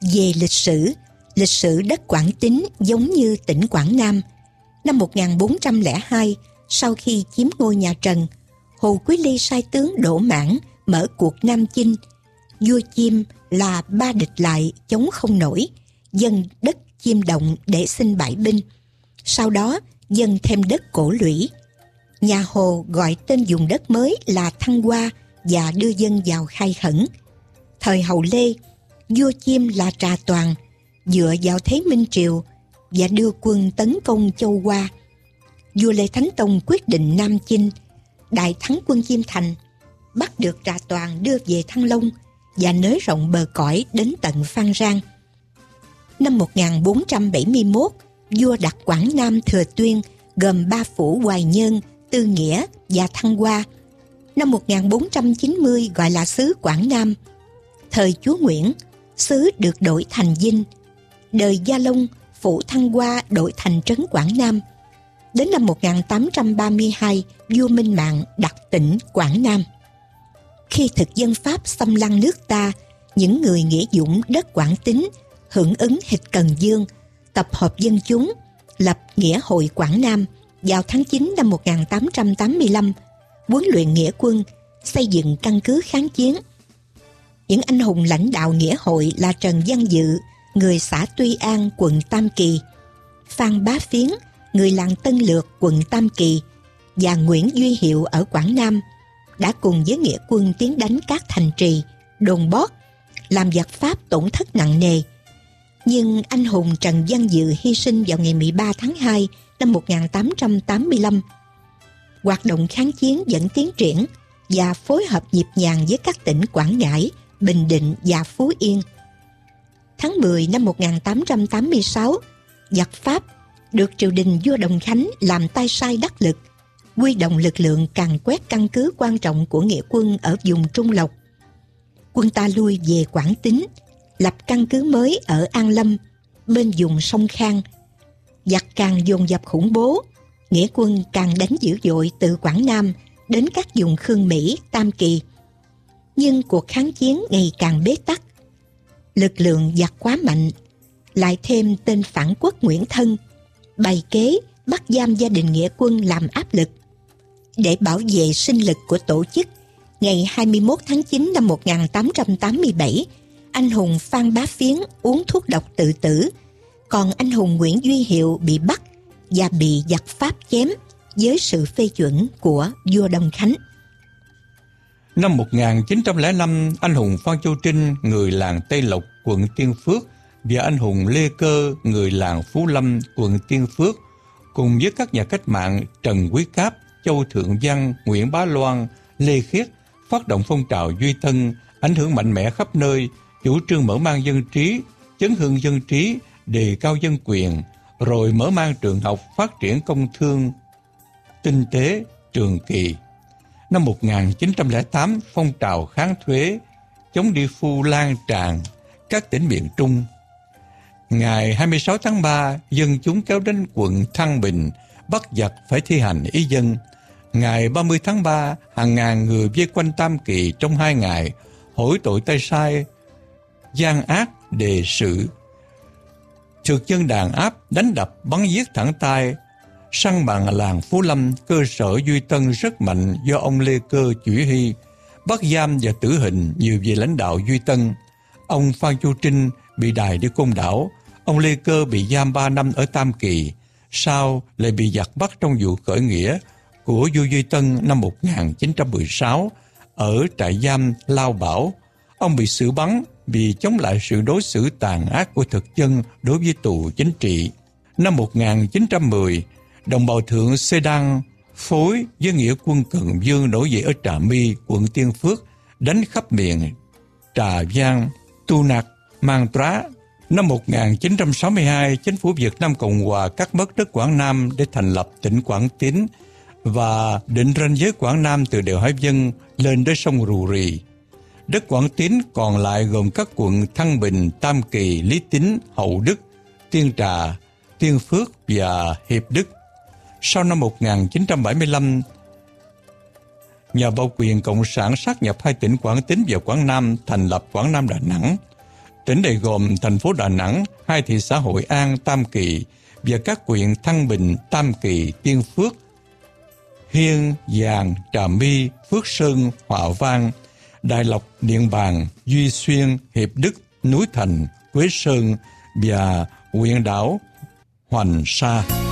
Về lịch sử đất Quảng Tín giống như tỉnh Quảng Nam. Năm 1402, sau khi chiếm ngôi nhà Trần, Hồ Quý Ly sai tướng Đỗ Mãn mở cuộc Nam chinh. Vua Chiêm là ba địch lại chống không nổi, dâng đất Chiêm Động để xin bãi binh. Sau đó dâng thêm đất Cổ Lũy. Nhà Hồ gọi tên vùng đất mới là Thăng Hoa và đưa dân vào khai khẩn. Thời Hậu Lê, vua Chiêm là Trà Toàn dựa vào thế Minh Triều và đưa quân tấn công Châu Hoa. Vua Lê Thánh Tông quyết định Nam chinh, đại thắng quân Chiêm Thành, bắt được Trà Toàn đưa về Thăng Long và nới rộng bờ cõi đến tận Phan Rang. Năm 1471, vua đặt Quảng Nam Thừa Tuyên gồm 3 phủ Hoài Nhơn, Tư Nghĩa và Thăng Hoa. Năm 1490 gọi là xứ Quảng Nam. Thời chúa Nguyễn, xứ được đổi thành Dinh. Đời Gia Long, phủ Thăng Hoa đổi thành trấn Quảng Nam. Đến năm 1832, vua Minh Mạng đặt tỉnh Quảng Nam. Khi thực dân Pháp xâm lăng nước ta, những người nghĩa dũng đất Quảng Tín hưởng ứng Hịch Cần Dương, tập hợp dân chúng, lập Nghĩa hội Quảng Nam vào tháng 9 năm 1885, huấn luyện nghĩa quân, xây dựng căn cứ kháng chiến. Những anh hùng lãnh đạo Nghĩa hội là Trần Văn Dự, người xã Tuy An, quận Tam Kỳ, Phan Bá Phiến, người làng Tân Lược, quận Tam Kỳ, và Nguyễn Duy Hiệu ở Quảng Nam, đã cùng với nghĩa quân tiến đánh các thành trì, đồn bót, làm giặc Pháp tổn thất nặng nề. Nhưng anh hùng Trần Văn Dự hy sinh vào ngày 13 tháng 2 năm 1885. Hoạt động kháng chiến vẫn tiến triển và phối hợp nhịp nhàng với các tỉnh Quảng Ngãi, Bình Định và Phú Yên. Tháng 10 năm 1886, giặc Pháp được triều đình vua Đồng Khánh làm tay sai đắc lực, huy động lực lượng càn quét căn cứ quan trọng của nghĩa quân ở vùng Trung Lộc. Quân ta lui về Quảng Tín, lập căn cứ mới ở An Lâm, bên vùng sông Khang. Giặc càng dồn dập khủng bố, nghĩa quân càng đánh dữ dội từ Quảng Nam đến các vùng Khương Mỹ, Tam Kỳ. Nhưng cuộc kháng chiến ngày càng bế tắc. Lực lượng giặc quá mạnh, lại thêm tên phản quốc Nguyễn Thân, bày kế bắt giam gia đình nghĩa quân làm áp lực. Để bảo vệ sinh lực của tổ chức, ngày 21 tháng 9 năm 1887, anh hùng Phan Bá Phiến uống thuốc độc tự tử, còn anh hùng Nguyễn Duy Hiệu bị bắt và bị giặc Pháp chém với sự phê chuẩn của vua Đông Khánh. Năm 1905, anh hùng Phan Châu Trinh, người làng Tây Lộc, quận Tiên Phước, và anh hùng Lê Cơ, người làng Phú Lâm, quận Tiên Phước, cùng với các nhà cách mạng Trần Quý Cáp, Châu Thượng Văn, Nguyễn Bá Loan, Lê Khiết, phát động phong trào Duy Tân, ảnh hưởng mạnh mẽ khắp nơi, chủ trương mở mang dân trí, chấn hưng dân trí, đề cao dân quyền, rồi mở mang trường học, phát triển công thương, tinh tế, trường kỳ. Năm 1908, phong trào kháng thuế, chống đi phu lan tràn các tỉnh miền Trung. Ngày 26 tháng 3, dân chúng kéo đến quận Thăng Bình, bắt giặc phải thi hành ý dân. Ngày 30 tháng 3, hàng ngàn người vây quanh Tam Kỳ trong 2 ngày, hỏi tội tay sai, gian ác, đề sự. Thực dân đàn áp, đánh đập, bắn giết thẳng tay. Săn bằng làng Phú Lâm, cơ sở Duy Tân rất mạnh do ông Lê Cơ chỉ huy, bắt giam và tử hình nhiều vị lãnh đạo Duy Tân. Ông Phan Chu Trinh bị đày đi Côn Đảo, ông Lê Cơ bị giam 3 năm ở Tam Kỳ, sau lại bị giặc bắt trong vụ khởi nghĩa của vua Duy Tân năm 1916 ở trại giam Lao Bảo. Ông bị xử bắn vì chống lại sự đối xử tàn ác của thực dân đối với tù chính trị. Năm 1910, đồng bào thượng Xê Đăng phối với nghĩa quân Cần Dương nổi dậy ở Trà My, quận Tiên Phước, đánh khắp miền Trà Giang, Tu Nặc, Mang Trá. Năm 1962, chính phủ Việt Nam Cộng Hòa cắt mất đất Quảng Nam để thành lập tỉnh Quảng Tín và định ranh giới Quảng Nam từ đèo Hải Vân lên đến sông Rù Rì. Đất Quảng Tín còn lại gồm các quận Thăng Bình, Tam Kỳ, Lý Tín, Hậu Đức, Tiên Trà, Tiên Phước và Hiệp Đức. Sau năm 1975, nhà bảo quyền Cộng sản sát nhập 2 tỉnh Quảng Tín và Quảng Nam, thành lập Quảng Nam Đà Nẵng. Tỉnh này gồm thành phố Đà Nẵng, 2 thị xã Hội An, Tam Kỳ và các huyện Thăng Bình, Tam Kỳ, Tiên Phước, Hiên, Giàng, Trà My, Phước Sơn, Hòa Vang, Đại Lộc, Điện Bàn, Duy Xuyên, Hiệp Đức, Núi Thành, Quế Sơn và huyện đảo Hoành Sa.